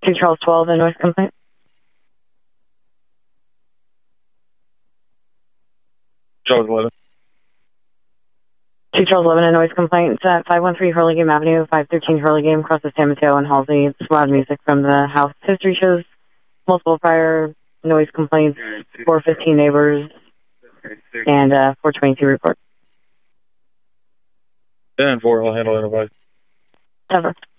2 Charles 12, a noise complaint. 2 Charles 11, a noise complaint. It's at 513 Hurlingham Avenue, 513 Hurlingham, across the San Mateo and Halsey. It's loud music from the house. History shows multiple prior noise complaints, 415 neighbors, and 422 report. 10-4, I'll handle it. Bye. Ever.